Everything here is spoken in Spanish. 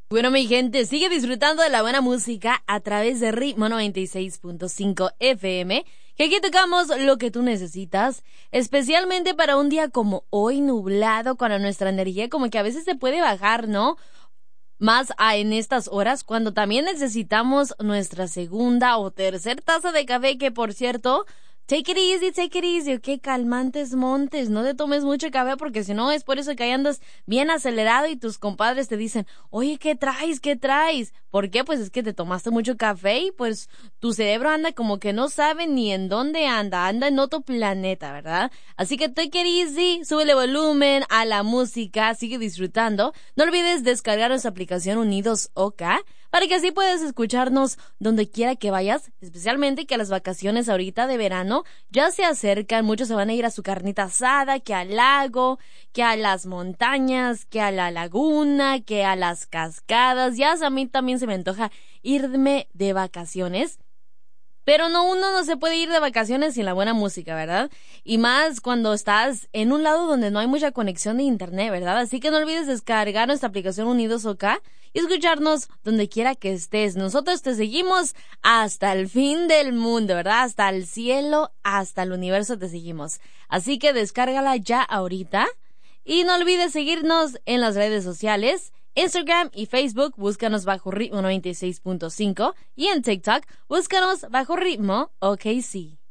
Bueno, mi gente, sigue disfrutando de la buena música a través de Ritmo 96.5 FM, que aquí tocamos lo que tú necesitas, especialmente para un día como hoy, nublado, cuando nuestra energía como que a veces se puede bajar, ¿no? Más en estas horas, cuando también necesitamos nuestra segunda o tercera taza de café, que por cierto, take it easy, ok, calmantes montes, no te tomes mucho café porque si no es por eso que ahí andas bien acelerado y tus compadres te dicen, oye, ¿qué traes? ¿Qué traes? ¿Por qué? Pues es que te tomaste mucho café y pues tu cerebro anda como que no sabe ni en dónde anda en otro planeta, ¿verdad? Así que take it easy, súbele volumen a la música, sigue disfrutando. No olvides descargar nuestra aplicación Unidos OK para que así puedas escucharnos donde quiera que vayas, especialmente que las vacaciones ahorita de verano ya se acercan, muchos se van a ir a su carnita asada, que al lago, que a las montañas, que a la laguna, que a las cascadas, ya a mí también se me antoja irme de vacaciones. Pero no, uno no se puede ir de vacaciones sin la buena música, ¿verdad? Y más cuando estás en un lado donde no hay mucha conexión de internet, ¿verdad? Así que no olvides descargar nuestra aplicación Unidos OK y escucharnos donde quiera que estés. Nosotros te seguimos hasta el fin del mundo, ¿verdad? Hasta el cielo, hasta el universo te seguimos. Así que descárgala ya ahorita. Y no olvides seguirnos en las redes sociales. Instagram y Facebook, búscanos bajo Ritmo 96.5 y en TikTok, búscanos bajo Ritmo OKC.